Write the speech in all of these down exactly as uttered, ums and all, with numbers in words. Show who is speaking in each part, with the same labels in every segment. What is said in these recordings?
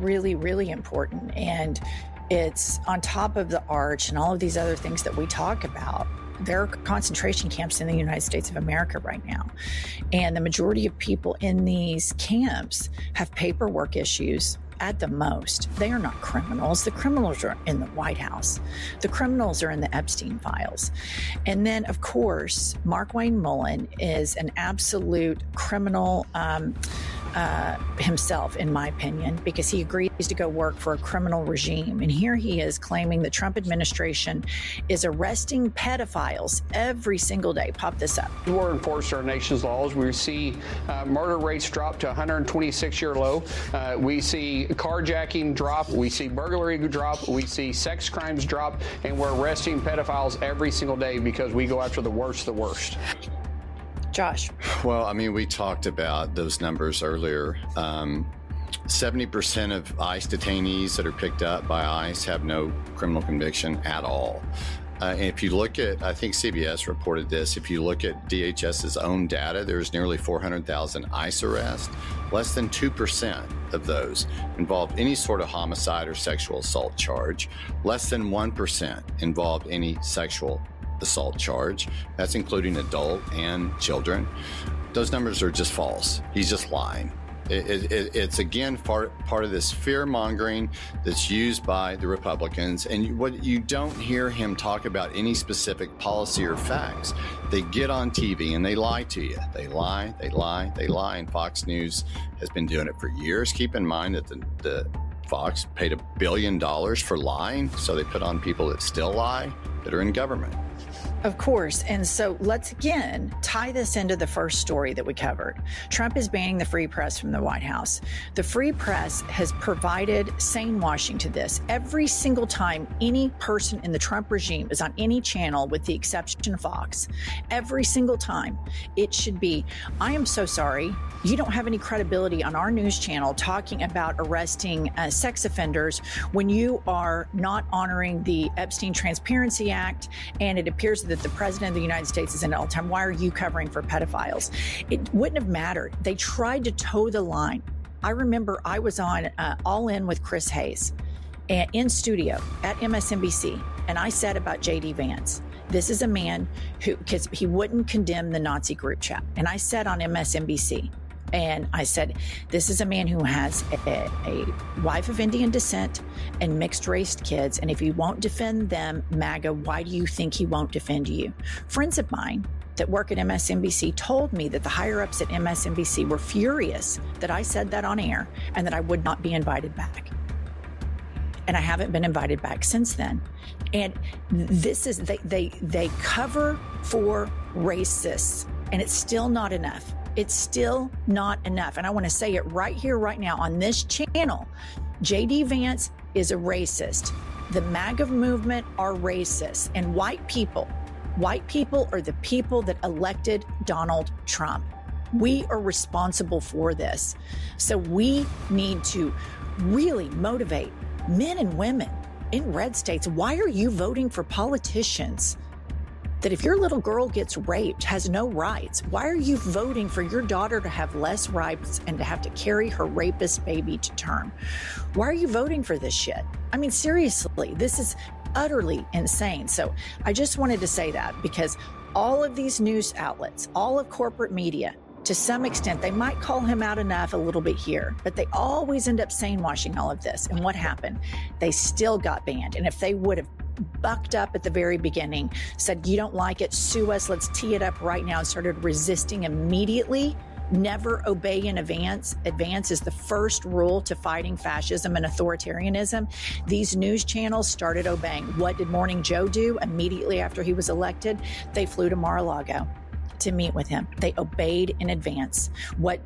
Speaker 1: really, really important. And it's on top of the arch and all of these other things that we talk about. There are concentration camps in the United States of America right now. And the majority of people in these camps have paperwork issues at the most. They are not criminals. The criminals are in the White House. The criminals are in the Epstein files. And then, of course, Markwayne Mullin is an absolute criminal um, uh, himself, in my opinion, because he agrees to go work for a criminal regime. And here he is claiming the Trump administration is arresting pedophiles every single day. Pop this up.
Speaker 2: We're enforcing our nation's laws. We see uh, murder rates drop to one hundred twenty-six year low. Uh, we see carjacking drop. We see burglary drop. We see sex crimes drop. And we're arresting pedophiles every single day because we go after the worst of the worst.
Speaker 1: Josh.
Speaker 3: Well, I mean, we talked about those numbers earlier. Um, seventy percent of ICE detainees that are picked up by ICE have no criminal conviction at all. Uh, and if you look at, I think C B S reported this, if you look at DHS's own data, there's nearly four hundred thousand ICE arrests. Less than two percent of those involved any sort of homicide or sexual assault charge. Less than one percent involved any sexual assault charge. That's including adult and children. Those numbers are just false. He's just lying. It, it, it's, again, part, part of this fear-mongering that's used by the Republicans. And you, what you don't hear him talk about any specific policy or facts. They get on T V and they lie to you. They lie, they lie, they lie. And Fox News has been doing it for years. Keep in mind that the, the Fox paid a billion dollars for lying. So they put on people that still lie, that are in government.
Speaker 1: Of course. And so let's again tie this into the first story that we covered. Trump is banning the free press from the White House. The free press has provided sane washing to this. Every single time any person in the Trump regime is on any channel, with the exception of Fox, every single time it should be, I am so sorry, you don't have any credibility on our news channel talking about arresting uh, sex offenders when you are not honoring the Epstein Transparency Act, and it appears that the president of the United States is in it all the time. Why are you covering for pedophiles? It wouldn't have mattered. They tried to toe the line. I remember I was on uh, All In with Chris Hayes uh, in studio at M S N B C, and I said about J D Vance, this is a man who, because he wouldn't condemn the Nazi group chat. And I said on M S N B C, and I said, this is a man who has a, a wife of Indian descent and mixed race kids. And if he won't defend them, MAGA, why do you think he won't defend you? Friends of mine that work at M S N B C told me that the higher ups at M S N B C were furious that I said that on air and that I would not be invited back. And I haven't been invited back since then. And this is, they, they, they cover for racists, and it's still not enough. It's still not enough. And I want to say it right here, right now on this channel. J D Vance is a racist. The MAGA movement are racist. And white people, white people are the people that elected Donald Trump. We are responsible for this. So we need to really motivate men and women in red states. Why are you voting for politicians that if your little girl gets raped, has no rights? Why are you voting for your daughter to have less rights and to have to carry her rapist baby to term? Why are you voting for this shit? I mean, seriously, this is utterly insane. So I just wanted to say that, because all of these news outlets, all of corporate media, to some extent, they might call him out enough a little bit here, but they always end up sane washing all of this. And what happened? They still got banned. And if they would have bucked up at the very beginning, said, you don't like it, sue us, let's tee it up right now, and started resisting immediately, never obey in advance. Advance is the first rule to fighting fascism and authoritarianism. These news channels started obeying. What did Morning Joe do immediately after he was elected? They flew to Mar-a-Lago to meet with him. They obeyed in advance. What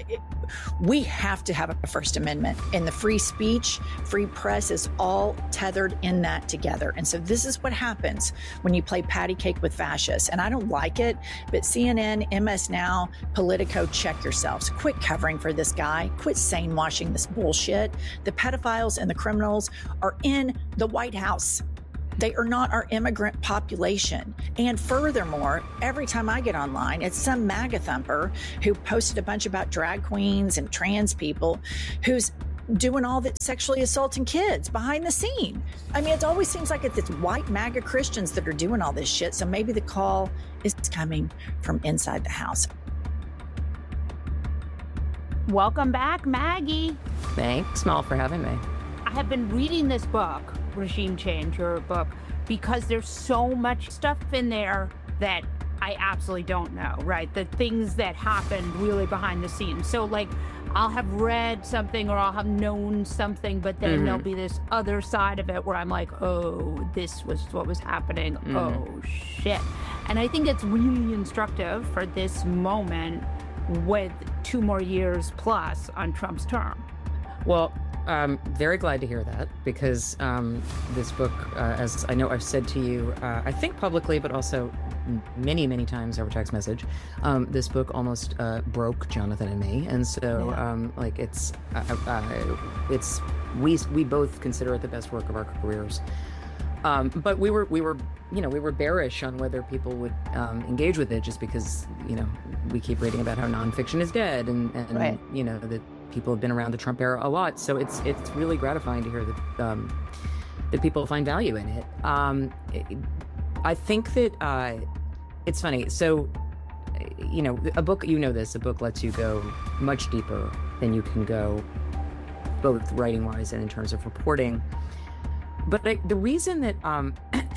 Speaker 1: we have to have a First Amendment, and the free speech, free press is all tethered in that together. And so this is what happens when you play patty cake with fascists. And I don't like it, but C N N, M S Now, Politico, check yourselves. Quit covering for this guy. Quit sane washing this bullshit. The pedophiles and the criminals are in the White House. They are not our immigrant population. And furthermore, every time I get online, it's some MAGA thumper who posted a bunch about drag queens and trans people who's doing all that sexually assaulting kids behind the scene. I mean, it always seems like it's, it's white MAGA Christians that are doing all this shit. So maybe the call is coming from inside the house.
Speaker 4: Welcome back, Maggie.
Speaker 5: Thanks, Mal, for having me.
Speaker 4: I have been reading this book, Regime Change, your book, because there's so much stuff in there that I absolutely don't know, right? The things that happened really behind the scenes. So, like, I'll have read something or I'll have known something, but then mm-hmm. there'll be this other side of it where I'm like, oh, this was what was happening. Mm-hmm. Oh, shit. And I think it's really instructive for this moment with two more years plus on Trump's term.
Speaker 5: Well, I'm very glad to hear that, because um, this book, uh, as I know I've said to you, uh, I think publicly, but also many, many times over text message, um, this book almost uh, broke Jonathan and me. And so, yeah. um, like, it's, uh, uh, it's, we, we both consider it the best work of our careers. Um, but we were, we were, you know, we were bearish on whether people would um, engage with it, just because, you know, we keep reading about how nonfiction is dead, and, and right. you know, that people have been around the Trump era a lot. So it's it's really gratifying to hear that um, that people find value in it. Um, it I think that uh, it's funny. So, you know, a book, you know this, a book lets you go much deeper than you can go, both writing-wise and in terms of reporting. But I, the reason that um,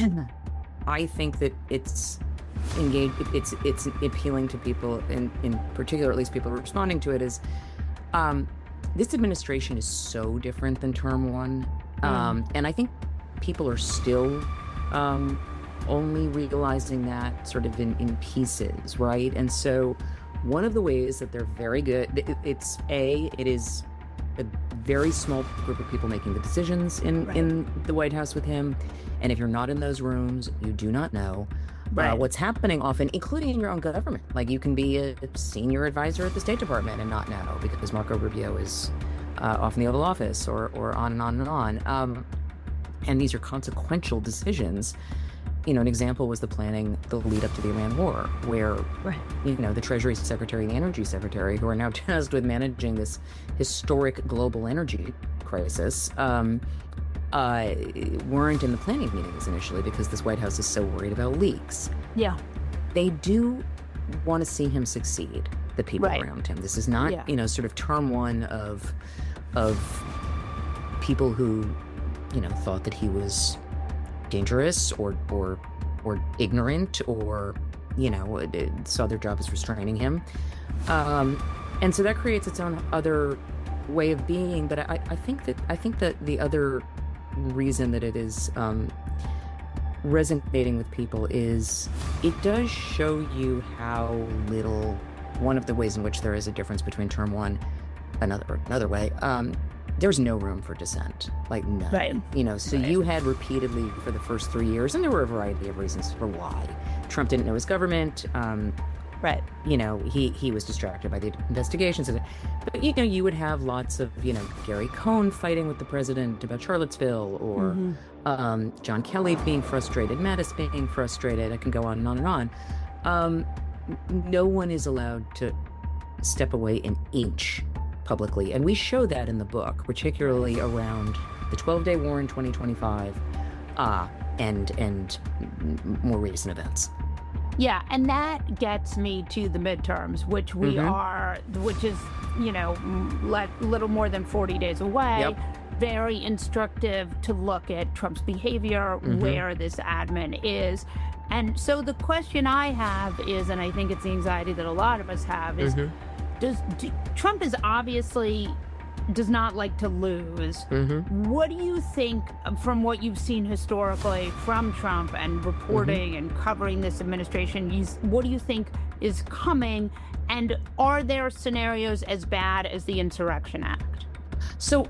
Speaker 5: I think that it's engaged, it's it's appealing to people, and in particular, at least people responding to it, is um, this administration is so different than term one, um, mm. and I think people are still um, only realizing that sort of in, in pieces, right? And so, one of the ways that they're very good, it, it's a, it is a very small group of people making the decisions in, right. in the White House with him. And if you're not in those rooms, you do not know right. uh, what's happening often, including in your own government. Like, you can be a senior advisor at the State Department and not know, because Marco Rubio is uh, off in the Oval Office, or, or on and on and on. Um, and these are consequential decisions. You know, an example was the planning, the lead up to the Iran war, where, right. you know, the Treasury Secretary and the Energy Secretary, who are now tasked with managing this historic global energy crisis, um, uh, weren't in the planning meetings initially, because this White House is so worried about leaks.
Speaker 4: Yeah.
Speaker 5: They do want to see him succeed, the people
Speaker 4: right.
Speaker 5: around him. This is not,
Speaker 4: yeah.
Speaker 5: you know, sort of term one of, of people who, you know, thought that he was dangerous or or or ignorant, or, you know, saw their job as restraining him, um, and so that creates its own other way of being. But I, I think that I think that the other reason that it is um, resonating with people is it does show you how little. One of the ways in which there is a difference between term one, another another way. Um, There's no room for dissent, like none.
Speaker 4: Right.
Speaker 5: You know, so right. you had repeatedly for the first three years, and there were a variety of reasons for why. Trump didn't know his government. Um,
Speaker 4: right. You
Speaker 5: know, he, he was distracted by the investigations. But, you know, you would have lots of, you know, Gary Cohn fighting with the president about Charlottesville, or mm-hmm. um, John Kelly being frustrated, Mattis being frustrated. I can go on and on and on. Um, no one is allowed to step away an inch publicly, and we show that in the book, particularly around the twelve-day war in twenty twenty-five, uh, and and more recent events.
Speaker 4: Yeah, and that gets me to the midterms, which we mm-hmm. are, which is, you know, let, little more than forty days away.
Speaker 5: Yep.
Speaker 4: Very instructive to look at Trump's behavior, mm-hmm. where this admin is. And so the question I have is, and I think it's the anxiety that a lot of us have, is mm-hmm. Does do, Trump is obviously does not like to lose. Mm-hmm. What do you think, from what you've seen historically from Trump and reporting mm-hmm. and covering this administration, you, what do you think is coming? And are there scenarios as bad as the Insurrection Act?
Speaker 5: So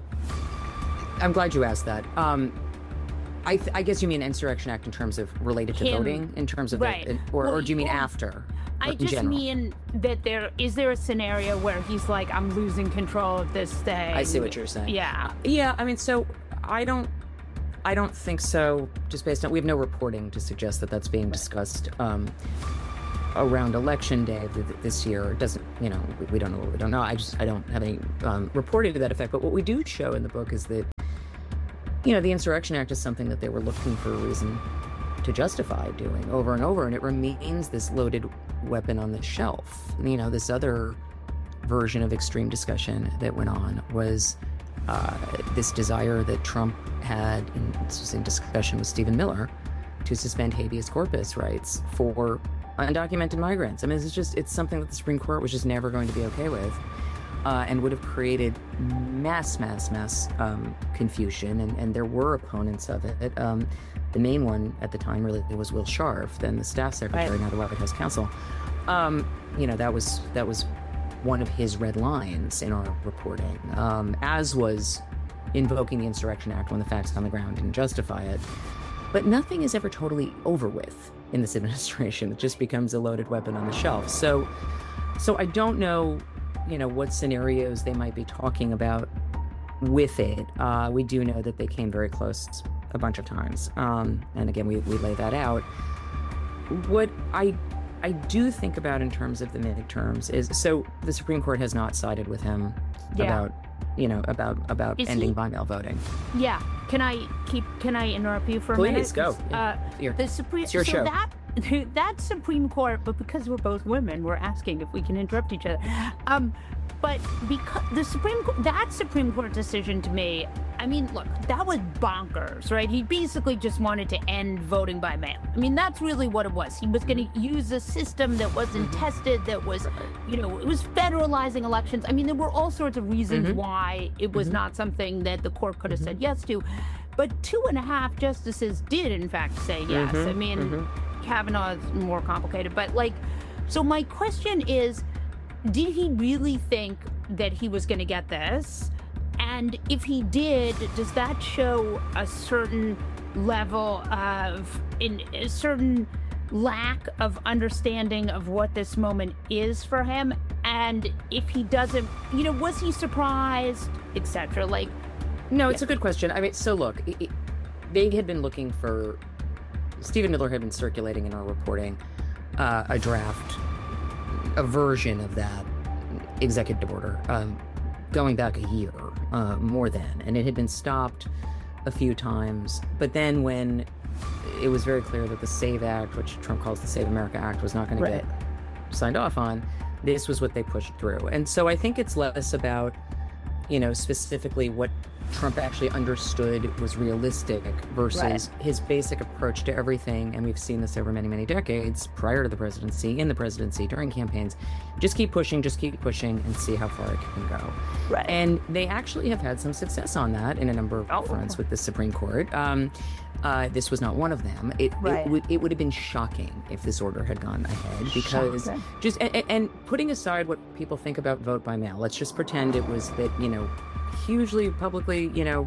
Speaker 5: I'm glad you asked that. Um, I, th- I guess you mean Insurrection Act in terms of related to Him, voting, in terms of
Speaker 4: right.
Speaker 5: the, or,
Speaker 4: well,
Speaker 5: or do you mean
Speaker 4: well,
Speaker 5: after?
Speaker 4: I just general? mean that there is there a scenario where he's like, I'm losing control of this thing.
Speaker 5: I see what you're saying.
Speaker 4: Yeah.
Speaker 5: Yeah, I mean, so I don't I don't think so, just based on, we have no reporting to suggest that that's being discussed. Um, around election day th- th- this year. It doesn't, you know, we, we don't know what we don't know. I just, I don't have any um, reporting to that effect. But what we do show in the book is that, you know, the Insurrection Act is something that they were looking for a reason to justify doing over and over, and it remains this loaded weapon on the shelf. You know, this other version of extreme discussion that went on was uh, this desire that Trump had, in, this was in discussion with Stephen Miller, to suspend habeas corpus rights for undocumented migrants. I mean, it's just, it's something that the Supreme Court was just never going to be okay with, uh, and would have created mass, mass, mass um, confusion, and, and there were opponents of it. Um, the main one at the time really was Will Scharf, then the staff secretary, right. now the White House counsel. Um, you know, that was that was one of his red lines in our reporting, um, as was invoking the Insurrection Act when the facts on the ground didn't justify it. But nothing is ever totally over with in this administration. It just becomes a loaded weapon on the shelf. So, so I don't know, you know, what scenarios they might be talking about with it. Uh, we do know that they came very close a bunch of times. Um, and again, we, we lay that out. What I I do think about in terms of the midterms is, so the Supreme Court has not sided with him yeah. about, you know, about about is ending he, by mail voting.
Speaker 4: Yeah. Can I keep? Can I interrupt you for a
Speaker 5: Please,
Speaker 4: minute?
Speaker 5: Please go.
Speaker 4: Uh,
Speaker 5: Your,
Speaker 4: the Supreme.
Speaker 5: It's your
Speaker 4: so
Speaker 5: show.
Speaker 4: That that Supreme Court, but because we're both women, we're asking if we can interrupt each other. Um, but because the Supreme Court, that Supreme Court decision to me, I mean, look, that was bonkers, right? He basically just wanted to end voting by mail. I mean, that's really what it was. He was going to use a system that wasn't tested, that was, you know, it was federalizing elections. I mean, there were all sorts of reasons mm-hmm. why it was mm-hmm. not something that the court could have mm-hmm. said yes to. But two and a half justices did, in fact, say yes.
Speaker 5: Mm-hmm.
Speaker 4: I mean,
Speaker 5: mm-hmm.
Speaker 4: Kavanaugh is more complicated. But, like, so my question is, did he really think that he was going to get this? And if he did, does that show a certain level of, in a certain lack of understanding of what this moment is for him? And if he doesn't, you know, was he surprised, et cetera? Like,
Speaker 5: no, it's yeah. a good question. I mean, so look, it, it, they had been looking for, Stephen Miller had been circulating in our reporting uh, a draft, a version of that executive order, um, going back a year, uh, more than, and it had been stopped a few times. But then when it was very clear that the SAVE Act, which Trump calls the Save America Act, was not going right. to get signed off on, this was what they pushed through. And so I think it's less about, you know, specifically what Trump actually understood was realistic versus right. his basic approach to everything. And we've seen this over many, many decades prior to the presidency, in the presidency, during campaigns. Just keep pushing, just keep pushing and see how far it can go.
Speaker 4: Right.
Speaker 5: And they actually have had some success on that in a number of oh. fronts with the Supreme Court. Um, uh, this was not one of them. It,
Speaker 4: right.
Speaker 5: it, w- it would have been shocking if this order had gone ahead, because
Speaker 4: shocking.
Speaker 5: just and, and putting aside what people think about vote by mail, let's just pretend it was that, you know, hugely publicly, you know,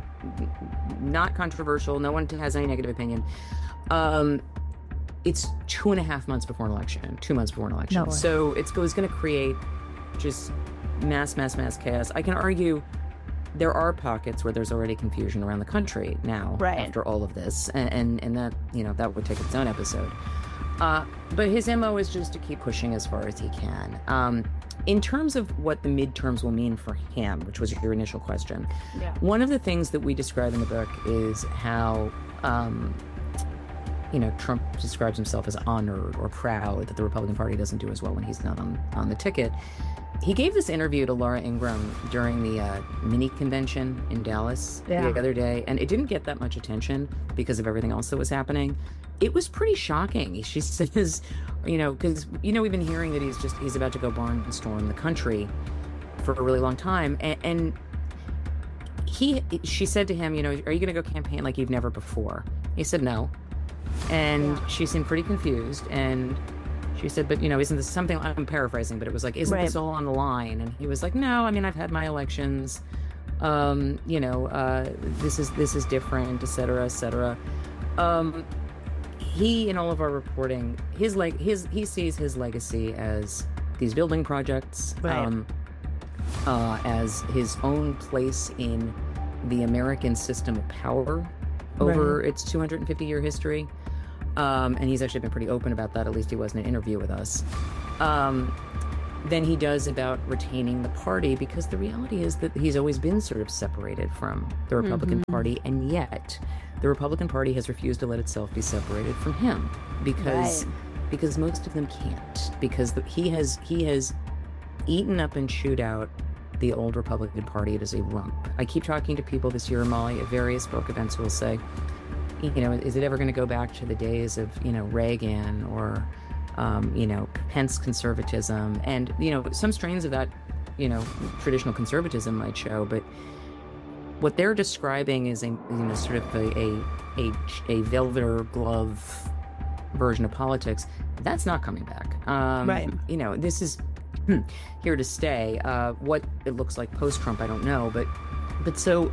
Speaker 5: not controversial. No one has any negative opinion. Um, it's two and a half months before an election, two months before an election.
Speaker 4: No
Speaker 5: so it's, it's going to create just mass, mass, mass chaos. I can argue there are pockets where there's already confusion around the country now
Speaker 4: right.
Speaker 5: after all of this. And, and, and that, you know, that would take its own episode. Uh, but his M O is just to keep pushing as far as he can. Um, in terms of what the midterms will mean for him, which was your initial question,
Speaker 4: yeah.
Speaker 5: one of the things that we describe in the book is how, um, you know, Trump describes himself as honored or proud that the Republican Party doesn't do as well when he's not on, on the ticket. He gave this interview to Laura Ingraham during the uh, mini convention in Dallas
Speaker 4: yeah.
Speaker 5: the other day, and it didn't get that much attention because of everything else that was happening. It was pretty shocking. She says, you know, because, you know, we've been hearing that he's just, he's about to go barnstorm the country for a really long time. And, and he, she said to him, you know, are you going to go campaign like you've never before? He said no. And yeah. she seemed pretty confused. And she said, but, you know, isn't this something, I'm paraphrasing, but it was like, isn't
Speaker 4: right.
Speaker 5: this all on the line? And he was like, no, I mean, I've had my elections. Um, you know, uh, this is, this is different, et cetera, et cetera. Um, He, in all of our reporting, his leg, his he sees his legacy as these building projects,
Speaker 4: right.
Speaker 5: um, uh, as his own place in the American system of power over right. its two hundred fifty year history. um, and he's actually been pretty open about that, at least he was in an interview with us, um, than he does about retaining the party, because the reality is that he's always been sort of separated from the Republican mm-hmm. Party, and yet the Republican Party has refused to let itself be separated from him, because right. because most of them can't, because the, he has he has eaten up and chewed out the old Republican Party. It is a rump. I keep talking to people this year, Molly, at various book events who will say, you know, is it ever going to go back to the days of, you know, Reagan or Um, you know, Pence conservatism, and, you know, some strains of that, you know, traditional conservatism might show, but what they're describing is a, you know, sort of a, a, a, a velvet glove version of politics. That's not coming back. Um, right. You know, this is here to stay. Uh, what it looks like post-Trump, I don't know, but, but so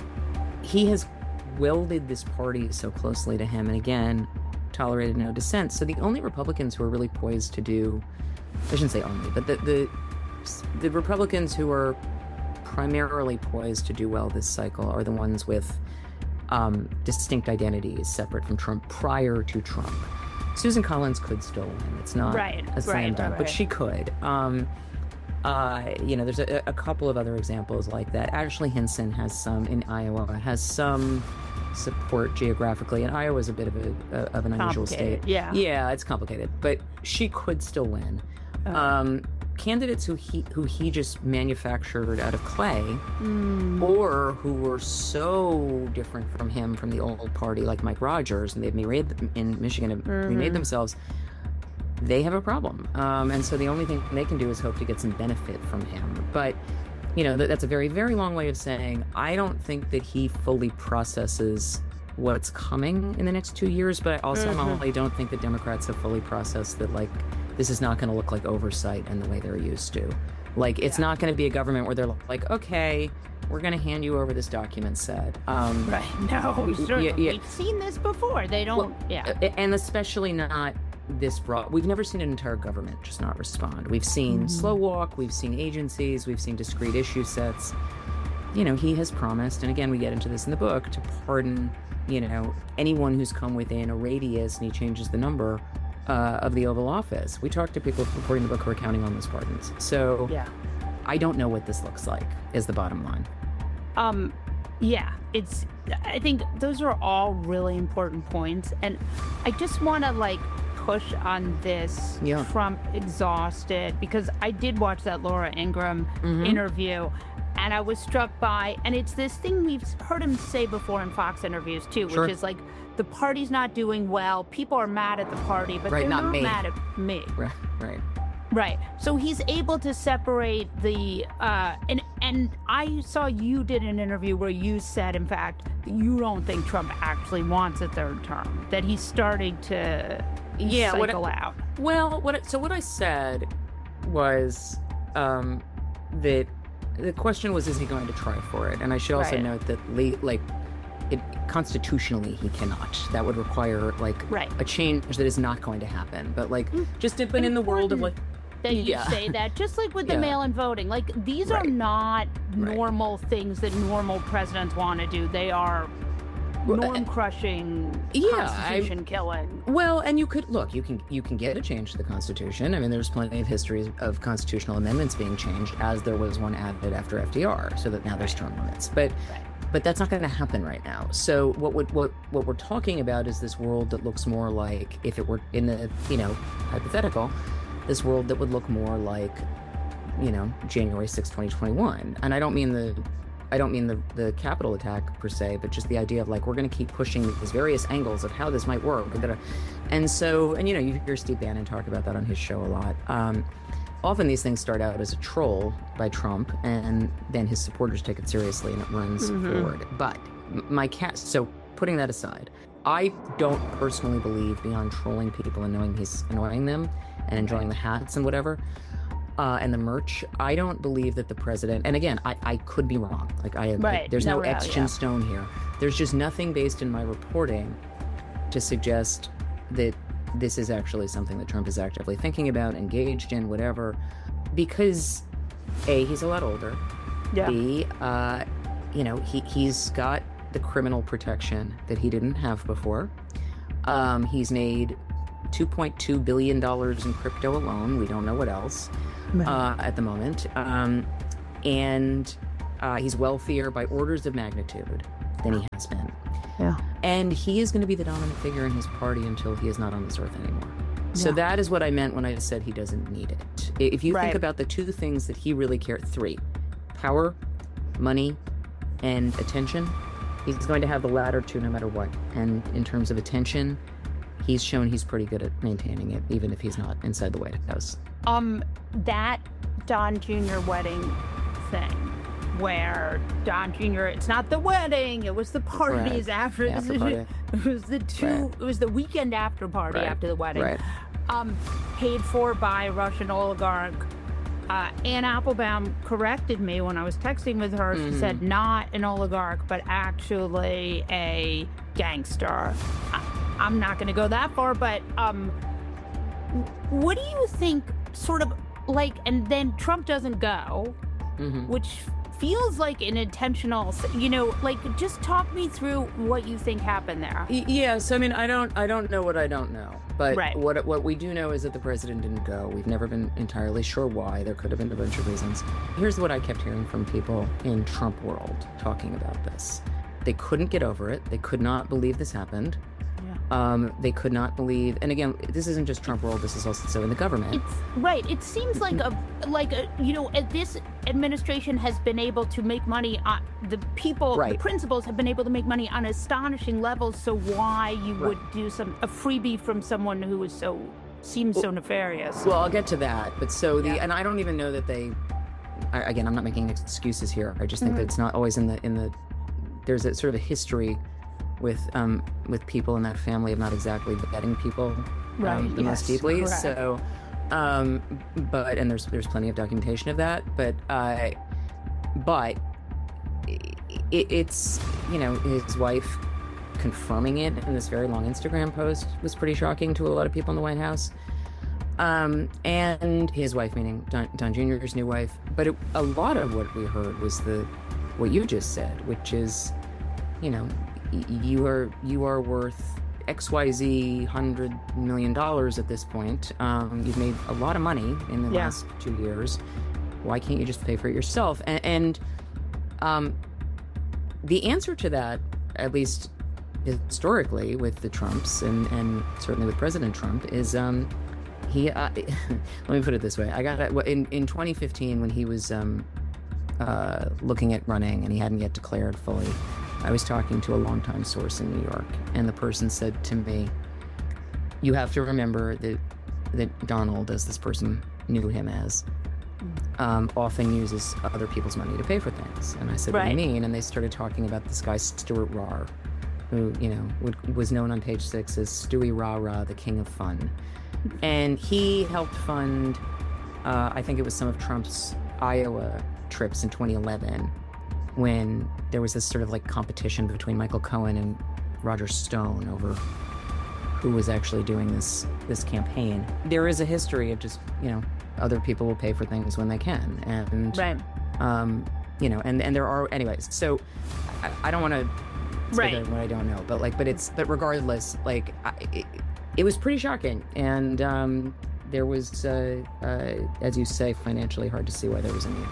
Speaker 5: he has welded this party so closely to him, and again, tolerated no dissent. So the only Republicans who are really poised to do, I shouldn't say only, but the the, the Republicans who are primarily poised to do well this cycle are the ones with um, distinct identities separate from Trump prior to Trump. Susan Collins could still win. It's not
Speaker 4: right,
Speaker 5: a slam
Speaker 4: right,
Speaker 5: dunk,
Speaker 4: right.
Speaker 5: but she could. Um, uh, you know, there's a, a couple of other examples like that. Ashley Hinson has some in Iowa, has some support geographically, and Iowa is a bit of a, a of an unusual state.
Speaker 4: Yeah,
Speaker 5: yeah, it's complicated, but she could still win. Oh. Um, candidates who he who he just manufactured out of clay, mm. or who were so different from him from the old party, like Mike Rogers, and they've remade in Michigan have mm-hmm. remade themselves. They have a problem, um, and so the only thing they can do is hope to get some benefit from him. But you know, that's a very, very long way of saying I don't think that he fully processes what's coming in the next two years, but I also mm-hmm. I don't think that Democrats have fully processed that, like, this is not going to look like oversight in the way they're used to. Like, it's yeah. not going to be a government where they're like, okay, we're going to hand you over this document set. Um,
Speaker 4: right. No, sure. yeah, yeah. We've seen this before. They don't, well, yeah.
Speaker 5: And especially not this broad. We've never seen an entire government just not respond. We've seen mm-hmm. slow walk, we've seen agencies, we've seen discrete issue sets. You know, he has promised, and again, we get into this in the book, to pardon, you know, anyone who's come within a radius, and he changes the number uh, of the Oval Office. We talked to people reporting the book who are counting on those pardons. So yeah. I don't know what this looks like, is the bottom line.
Speaker 4: Um, yeah, it's, I think those are all really important points. And I just want to, like, push on this yeah. Trump exhausted, because I did watch that Laura Ingraham mm-hmm. interview, and I was struck by, and it's this thing we've heard him say before in Fox interviews too,
Speaker 5: sure.
Speaker 4: which is like, the party's not doing well, people are mad at the party, but
Speaker 5: right,
Speaker 4: they're
Speaker 5: not,
Speaker 4: not
Speaker 5: me.
Speaker 4: mad at me.
Speaker 5: Right, right.
Speaker 4: Right. So he's able to separate the, uh, and and I saw you did an interview where you said, in fact, that you don't think Trump actually wants a third term, that he's starting to
Speaker 5: yeah,
Speaker 4: cycle
Speaker 5: what I,
Speaker 4: out.
Speaker 5: Well, what so what I said was um, that the question was, is he going to try for it? And I should also
Speaker 4: right.
Speaker 5: note that, le- like, it, constitutionally he cannot. That would require, like,
Speaker 4: right.
Speaker 5: a change that is not going to happen. But, like, just to put in the world of, like,
Speaker 4: that you
Speaker 5: yeah.
Speaker 4: say that, just like with the
Speaker 5: yeah.
Speaker 4: mail-in voting, like, these
Speaker 5: right.
Speaker 4: are not
Speaker 5: right.
Speaker 4: normal things that normal presidents want to do. They are norm-crushing,
Speaker 5: yeah,
Speaker 4: constitution-killing.
Speaker 5: Well, and you could look, you can you can get a change to the Constitution. I mean, there's plenty of histories of constitutional amendments being changed, as there was one added after F D R, so that now there's term limits. But
Speaker 4: right.
Speaker 5: but that's not going to happen right now. So what would what what we're talking about is this world that looks more like, if it were in the, you know, hypothetical, this world that would look more like, you know, January sixth, twenty twenty-one. And I don't mean the I don't mean the, the Capitol attack per se, but just the idea of, like, we're going to keep pushing these various angles of how this might work. And so, and, you know, you hear Steve Bannon talk about that on his show a lot. Um, often these things start out as a troll by Trump, and then his supporters take it seriously and it runs mm-hmm. forward. But my cast, so putting that aside, I don't personally believe, beyond trolling people and knowing he's annoying them and enjoying the hats and whatever, Uh, and the merch, I don't believe that the president, and again, I, I could be wrong. Like, I have,
Speaker 4: right.
Speaker 5: there's no,
Speaker 4: no
Speaker 5: etched in stone here. There's just nothing based in my reporting to suggest that this is actually something that Trump is actively thinking about, engaged in, whatever. Because A, he's a lot older.
Speaker 4: Yeah.
Speaker 5: B, uh, you know, he, he's got the criminal protection that he didn't have before. Um, he's made two point two billion dollars in crypto alone. We don't know what else uh, at the moment. Um, and uh, he's wealthier by orders of magnitude than he has been.
Speaker 4: Yeah.
Speaker 5: And he is going to be the dominant figure in his party until he is not on this earth anymore. So
Speaker 4: Yeah.
Speaker 5: that is what I meant when I said he doesn't need it. If you
Speaker 4: Right.
Speaker 5: think about the two things that he really cares, three, power, money, and attention, he's going to have the latter two no matter what. And in terms of attention, he's shown he's pretty good at maintaining it, even if he's not inside the White House.
Speaker 4: Um, that Don Junior wedding thing, where Don Junior it's not the wedding, it was the parties
Speaker 5: Right.
Speaker 4: after.
Speaker 5: The after party.
Speaker 4: It was the two.
Speaker 5: Right.
Speaker 4: It was the weekend after party
Speaker 5: Right.
Speaker 4: after the wedding.
Speaker 5: Right.
Speaker 4: Um, paid for by a Russian oligarch. Uh, Ann Applebaum corrected me when I was texting with her. She
Speaker 5: Mm-hmm.
Speaker 4: said not an oligarch, but actually a gangster. I, I'm not going to go that far, but um, what do you think? Sort of like, and then Trump doesn't go,
Speaker 5: Mm-hmm.
Speaker 4: which feels like an intentional. You know, like just talk me through what you think happened there.
Speaker 5: Y- Yeah, so I mean, I don't, I don't know what I don't know, but
Speaker 4: Right.
Speaker 5: what what we do know is that the president didn't go. We've never been entirely sure why. There could have been a bunch of reasons. Here's what I kept hearing from people in Trump world talking about this: they couldn't get over it. They could not believe this happened. Um, they could not believe, and again, this isn't just Trump world. This is also in the government.
Speaker 4: It's right. It seems like a like a you know uh, this administration has been able to make money on the people.
Speaker 5: Right.
Speaker 4: The principals have been able to make money on astonishing levels. So why you
Speaker 5: Right.
Speaker 4: would do some a freebie from someone who is so seems so nefarious?
Speaker 5: Well, I'll get to that. But so the,
Speaker 4: Yeah.
Speaker 5: and I don't even know that they. I, again, I'm not making excuses here. I just think
Speaker 4: Mm-hmm.
Speaker 5: that it's not always in the in the. There's a sort of a history with um with people in that family of not exactly vetting people um,
Speaker 4: Right,
Speaker 5: the
Speaker 4: yes,
Speaker 5: most deeply.
Speaker 4: correct.
Speaker 5: So, um, but and there's there's plenty of documentation of that. But uh, but it, it's you know his wife confirming it in this very long Instagram post was pretty shocking to a lot of people in the White House. Um, and his wife, meaning Don, Don Junior's new wife. But it, a lot of what we heard was the what you just said, which is, you know, y- you are you are worth X Y Z hundred million dollars at this point. Um, you've made a lot of money in the
Speaker 4: Yeah.
Speaker 5: last two years. Why can't you just pay for it yourself? And, and um, the answer to that, at least historically, with the Trumps and, and certainly with President Trump, is um, he. Uh, let me put it this way: I got it in in twenty fifteen when he was um, uh, looking at running and he hadn't yet declared fully. I was talking to a longtime source in New York, and the person said to me, "You have to remember that that Donald, as this person knew him as, um, often uses other people's money to pay for things." And I said, "What do you
Speaker 4: Right.
Speaker 5: mean?" And they started talking about this guy Stuart Rahr, who you know would, was known on Page Six as Stewie Rah Rah, the King of Fun, and he helped fund, uh, I think it was some of Trump's Iowa trips in twenty eleven. When there was this sort of like competition between Michael Cohen and Roger Stone over who was actually doing this this campaign. There is a history of just, you know, other people will pay for things when they can. And,
Speaker 4: Right.
Speaker 5: um, you know, and, and there are, anyways, so I, I don't want to say
Speaker 4: Right.
Speaker 5: that what I don't know, but like, but it's, but regardless, like, I, it, it was pretty shocking. And um, there was, uh, uh, as you say, financially hard to see why there was a need.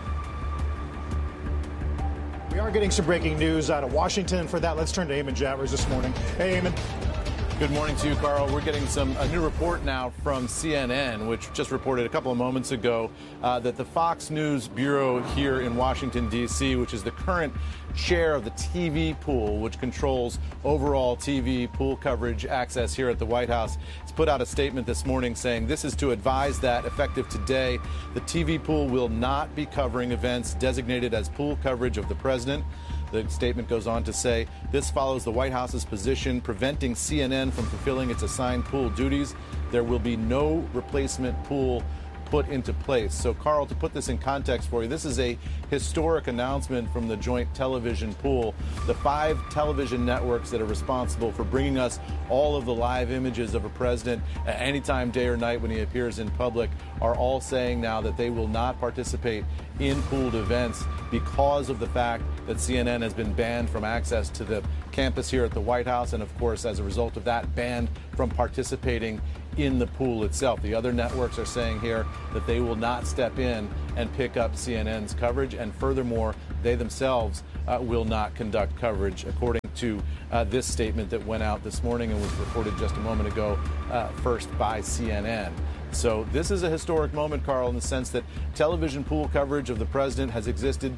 Speaker 6: We are getting some breaking news out of Washington. For that, let's turn to Eamon Javers this morning. Hey, Eamon.
Speaker 7: Good morning to you, Carl. We're getting some a new report now from C N N, which just reported a couple of moments ago uh, that the Fox News Bureau here in Washington, D C, which is the current chair of the T V pool, which controls overall T V pool coverage access here at the White House, has put out a statement this morning saying this is to advise that effective today, the T V pool will not be covering events designated as pool coverage of the president. The statement goes on to say, this follows the White House's position preventing C N N from fulfilling its assigned pool duties. There will be no replacement pool put into place. So, Carl, to put this in context for you, this is a historic announcement from the Joint Television Pool. The five television networks that are responsible for bringing us all of the live images of a president at any time, day or night, when he appears in public, are all saying now that they will not participate in pooled events because of the fact that C N N has been banned from access to the campus here at the White House, and of course, as a result of that, banned from participating in the pool itself. The other networks are saying here that they will not step in and pick up C N N's coverage, and furthermore, they themselves uh, will not conduct coverage, according to uh, this statement that went out this morning and was reported just a moment ago, uh, first by C N N. So this is a historic moment, Carl, in the sense that television pool coverage of the president has existed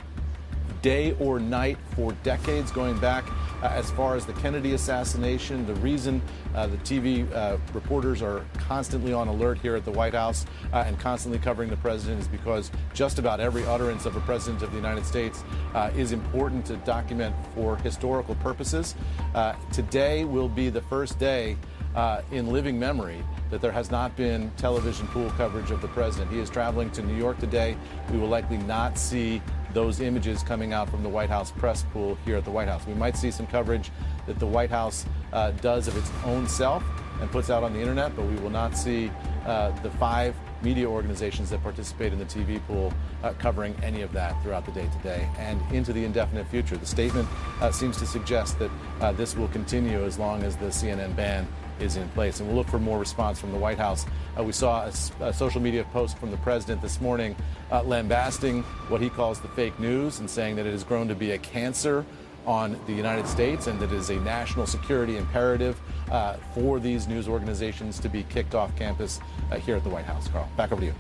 Speaker 7: day or night for decades, going back uh, as far as the Kennedy assassination. The reason uh, the T V uh, reporters are constantly on alert here at the White House uh, and constantly covering the president is because just about every utterance of a president of the United States uh, is important to document for historical purposes. Uh, today will be the first day uh, in living memory that there has not been television pool coverage of the president. He is traveling to New York today. We will likely not see those images coming out from the White House press pool here at the White House. We might see some coverage that the White House uh, does of its own self and puts out on the internet, but we will not see uh, the five media organizations that participate in the T V pool uh, covering any of that throughout the day today and into the indefinite future. The statement uh, seems to suggest that uh, this will continue as long as the C N N ban is in place, and we'll look for more response from the White House. Uh, we saw a, a social media post from the president this morning uh, lambasting what he calls the fake news and saying that it has grown to be a cancer on the United States and that it is a national security imperative uh, for these news organizations to be kicked off campus uh, here at the White House. Carl, back over to you.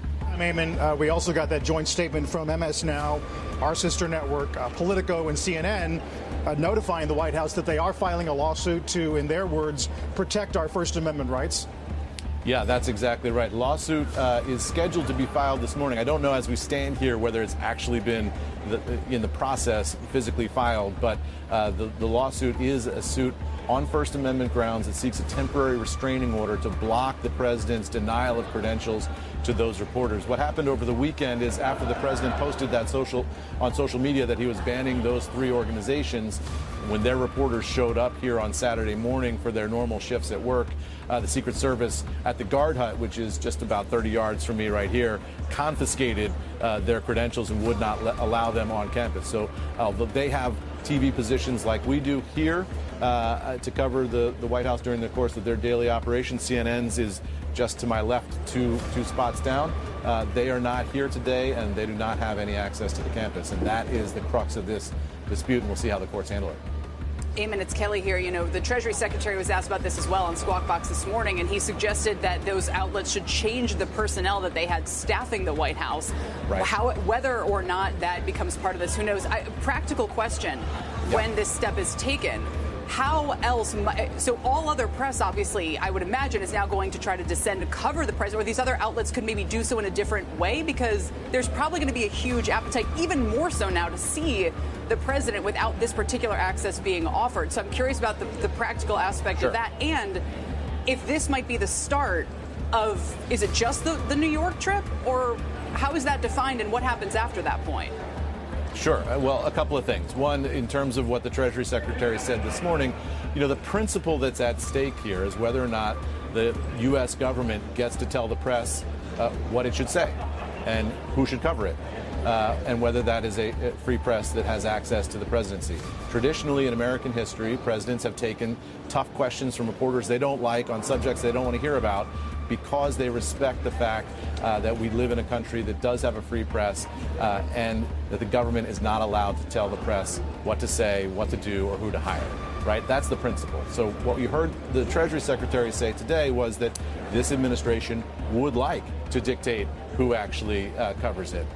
Speaker 6: Eamon, uh, we also got that joint statement from M S Now, our sister network, uh, Politico, and C N N, uh, notifying the White House that they are filing a lawsuit to, in their words, protect our First Amendment rights.
Speaker 7: Yeah, that's exactly right. Lawsuit uh, is scheduled to be filed this morning. I don't know as we stand here whether it's actually been the, in the process physically filed, but uh, the, the lawsuit is a suit on First Amendment grounds that seeks a temporary restraining order to block the president's denial of credentials to those reporters. What happened over the weekend is after the president posted that social on social media that he was banning those three organizations, when their reporters showed up here on Saturday morning for their normal shifts at work, uh, the Secret Service at the guard hut, which is just about thirty yards from me right here, confiscated uh, their credentials and would not let, allow them on campus. So uh, they have T V positions like we do here uh, to cover the, the White House during the course of their daily operation. C N N's is just to my left, two, two spots down. Uh, they are not here today, and they do not have any access to the campus. And that is the crux of this dispute, and we'll see how the courts handle it.
Speaker 8: Eamon, it's Kelly here. You know, the Treasury Secretary was asked about this as well on Squawk Box this morning, and he suggested that those outlets should change the personnel that they had staffing the White House.
Speaker 7: Right.
Speaker 8: How, whether or not that becomes part of this, who knows? I, practical question, yep. When this step is taken, how else? So all other press, obviously, I would imagine, is now going to try to descend to cover the president, or these other outlets could maybe do so in a different way, because there's probably going to be a huge appetite, even more so now, to see the president without this particular access being offered. So I'm curious about the, the practical aspect
Speaker 7: Sure.
Speaker 8: of that, and if this might be the start of, is it just the, the New York trip, or how is that defined, and what happens after that point?
Speaker 7: Sure. Well, a couple of things. One, in terms of what the Treasury Secretary said this morning, you know, the principle that's at stake here is whether or not the U S government gets to tell the press uh, what it should say and who should cover it, uh, and whether that is a, a free press that has access to the presidency. Traditionally, in American history, presidents have taken tough questions from reporters they don't like on subjects they don't want to hear about, because they respect the fact uh, that we live in a country that does have a free press uh, and that the government is not allowed to tell the press what to say, what to do, or who to hire, right? That's the principle. So what you heard the Treasury Secretary say today was that this administration would like to dictate who actually uh, covers it.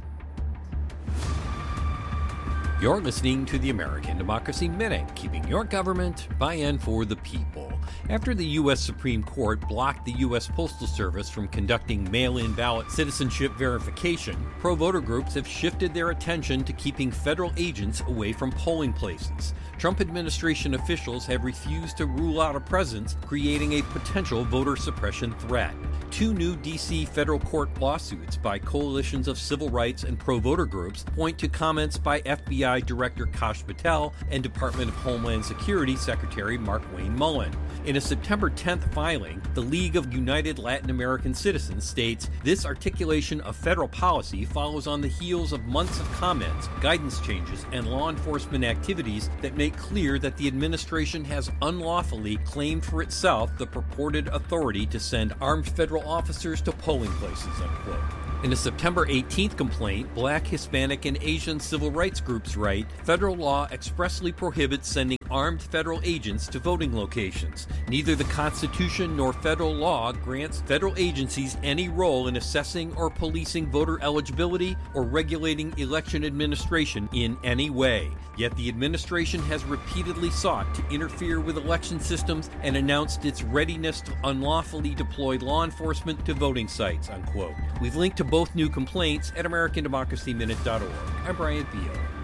Speaker 9: You're listening to the American Democracy Minute, keeping your government by and for the people. After the U S Supreme Court blocked the U S Postal Service from conducting mail-in ballot citizenship verification, pro-voter groups have shifted their attention to keeping federal agents away from polling places. Trump administration officials have refused to rule out a presence, creating a potential voter suppression threat. Two new D C federal court lawsuits by coalitions of civil rights and pro-voter groups point to comments by F B I Director Kash Patel and Department of Homeland Security Secretary Markwayne Mullin. In a September tenth filing, the League of United Latin American Citizens states, this articulation of federal policy follows on the heels of months of comments, guidance changes, and law enforcement activities that make clear that the administration has unlawfully claimed for itself the purported authority to send armed federal officers to polling places, unquote. In a September eighteenth complaint, Black, Hispanic, and Asian civil rights groups write, federal law expressly prohibits sending armed federal agents to voting locations. Neither the Constitution nor federal law grants federal agencies any role in assessing or policing voter eligibility or regulating election administration in any way. Yet the administration has repeatedly sought to interfere with election systems and announced its readiness to unlawfully deploy law enforcement to voting sites, unquote. We've linked to both new complaints at American Democracy Minute dot org. I'm Brian Beal.